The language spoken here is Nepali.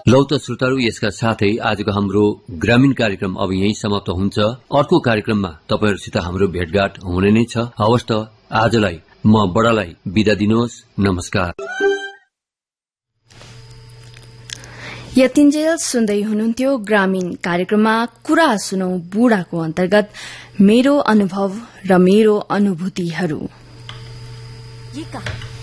लौ त श्रोताहरू, यसका साथै आजको हाम्रो ग्रामीण कार्यक्रम अब यही समाप्त हुन्छ। अर्को कार्यक्रममा तपाईहरुसित हाम्रो भेटघाट हुने नै छ। हवस् त आजलाई म बडालाई बिदा दिनुहोस्। नमस्कार। यतिन्जेल सुन्दै हुनुहुन्थ्यो ग्रामीण कार्यक्रममा कुरा सुनौ बुढाको अन्तर्गत मेरो अनुभव र मेरो अनुभूतिहरू।